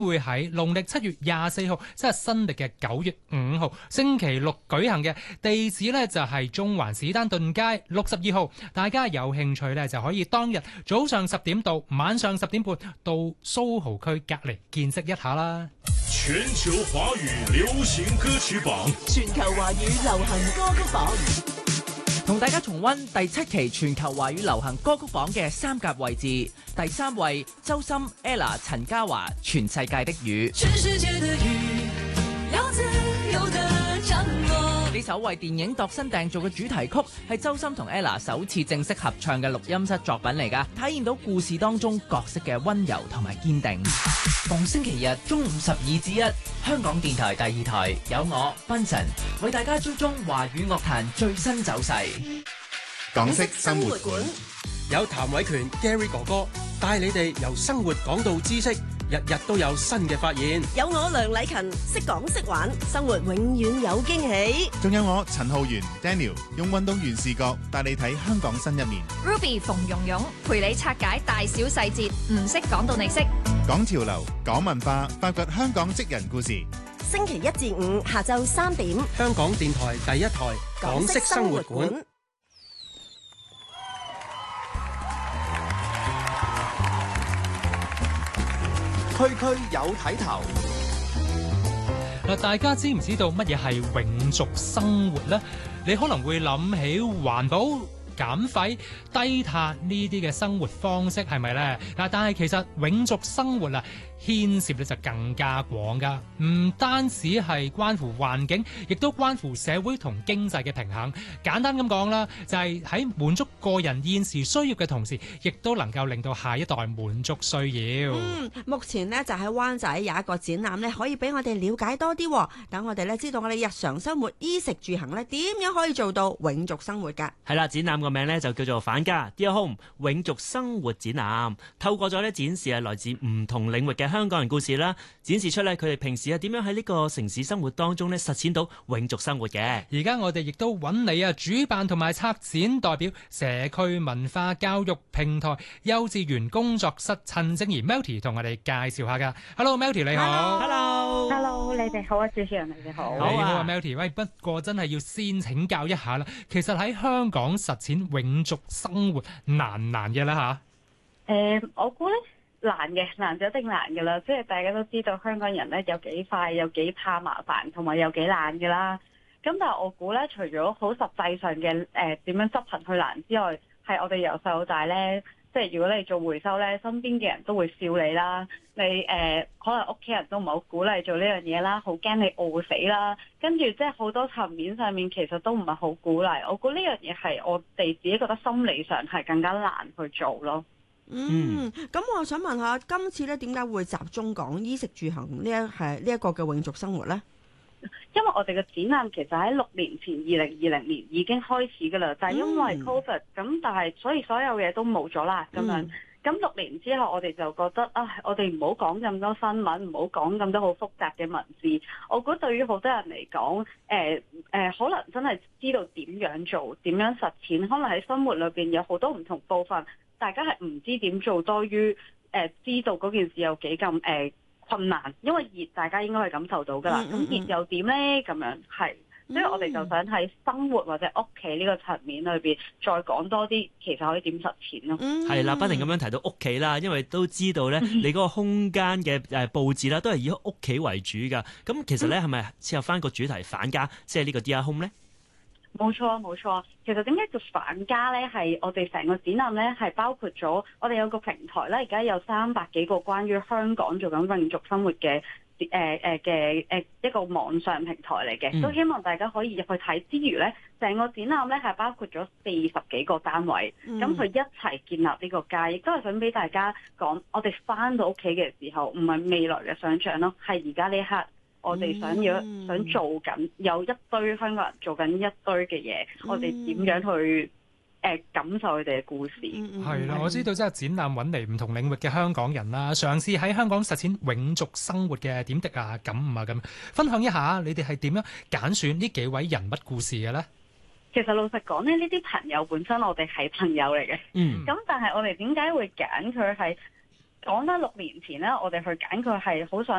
會喺農曆7月24號，即係新曆嘅9月5號星期六舉行嘅。地址呢就係中環史丹頓街62號。大家有興趣呢，就可以當日早上10點到晚上10點半到蘇豪區隔離見識一下啦。 全球華語流行歌曲榜， 全球華語流行歌曲榜， 同大家重溫第7期全球華語流行歌曲榜嘅3甲位置。第3位，周深、Ella、陳嘉華，《全世界的雨》。 全世界的雨，要自由的降落。 呢首為電影度身訂造嘅主題曲，係周深同 Ella 首次正式合唱嘅錄音室作品嚟㗎，體現到故事當中角色嘅溫柔同埋堅定。逢星期日中午12至1，香港電台第2台有我賓神為大家追蹤華語樂壇最新走勢。 港式生活館有譚偉權 Gary 哥哥帶你哋由生活講到知識，日日都有新嘅發現。 有我梁禮勤識講識玩，生活永遠有驚喜。 仲有我陳浩源 Daniel 用運動員視角帶你睇香港新一面。 Ruby 馮蓉蓉陪你拆解大小細節，唔識講到你識。 講潮流，講文化，發掘香港職人故事。 星期1至5下晝3點， 香港電台第1台港式生活館。 區區有睇頭。 嗱，大家知唔知道乜嘢係永續生活呢？你可能會諗起環保、減廢、低碳呢啲嘅生活方式係咪呢？但係其實永續生活啊，牽涉咧就更加廣㗎，唔單止係關乎環境，亦都關乎社會同經濟嘅平衡。簡單咁講啦，就係喺滿足個人現時需要嘅同時，亦都能夠令到下一代滿足需要。 目前呢，就喺灣仔有一個展覽呢，可以俾我哋了解多啲，等我哋咧知道我哋日常生活衣食住行咧點樣可以做到永續生活㗎。 係啦，展覽個名咧就叫做返家 Dear Home 永續生活展覽，透過咗咧展示係來自唔同領域嘅香港人故事啦，展示出咧佢哋平時係點樣喺呢個城市生活當中咧實踐到永續生活嘅。而家我哋亦都揾你啊，主辦同埋策展代表社區文化教育平台幼稚園工作室陳靜怡 Melty 同我哋介紹下噶。Hello Melty 你好。 Hello 你哋好啊，主持人你哋好。 你好啊 Melty， 喂，不過真係要先請教一下啦，其實喺香港實踐永續生活難唔難嘅啦吓？ 我估咧難就一定難噶啦，即係大家都知道香港人咧有幾快，有幾怕麻煩，同埋有幾懶噶啦。咁但係我估咧，除咗好實際上嘅點樣執行去難之外，係我哋由細到大咧，即係如果你做回收咧，身邊嘅人都會笑你啦，你可能屋企人都唔係好鼓勵做呢樣嘢啦，好驚你餓死啦，跟住即係好多層面上面其實都唔係好鼓勵。我估呢樣嘢係我哋自己覺得心理上係更加難去做咯。 咁我想問下，今次咧點解會集中講衣食住行呢一個嘅永續生活呢？ 因為我哋嘅展覽其實喺6年前2020年已經開始㗎啦，但係因為 Covid 咁，但係所以所有嘢都冇咗啦咁樣。咁6年之後，我哋就覺得我哋唔好講咁多新聞，唔好講咁多好複雜嘅文字。我估對於好多人嚟講，可能真係知道點樣做，點樣實踐，可能喺生活裏邊有好多唔同部分。大家係唔知點做多於知道嗰件事有幾咁困難，因為熱大家應該係感受到㗎啦。咁熱又點呢？咁樣係，所以我哋就想喺生活或者屋企呢個層面裏邊再講多啲，其實可以點實踐咯。 係啦，不停咁樣提到屋企啦，因為都知道咧，你嗰個空間嘅佈置啦，都係以屋企為主㗎。咁其實咧係咪切合翻個主題返家，即係呢個 Dear Home 咧？ 冇錯，其實點解叫返家咧？係我哋成個展覽咧係包括咗，我哋有個平台咧，而家有300幾個關於香港做緊永續生活嘅一個網上平台嚟嘅，都希望大家可以入去睇之餘咧，成個展覽咧係包括咗40幾個單位，咁佢一齊建立呢個家，亦都係想俾大家講，我哋返到屋企嘅時候，唔係未來嘅想像咯，係而家呢刻。我哋想做緊，有一堆香港人做緊一堆嘅嘢，我哋點樣去感受佢哋嘅故事？ 係啦，我知道即係展覽揾嚟唔同領域嘅香港人啦，嘗試喺香港實踐永續生活嘅點滴啊、感悟啊咁，分享一下你哋係點樣揀選呢幾位人物故事嘅咧？ 其實老實講咧，呢啲朋友本身我哋係朋友嚟嘅，咁但係我哋點解會揀佢係？ 講翻6年前咧，我哋去揀佢係好想